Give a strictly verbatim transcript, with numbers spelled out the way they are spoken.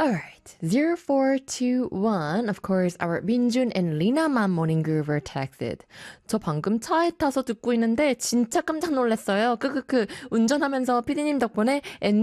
Alright, zero four two one. Of course, our 민준 and Lina만 morning groover texted. 저 방금 차에 타서 듣고 있는데 진짜 깜짝 놀랐어요. 크크크. 운전하면서 피디님 덕분에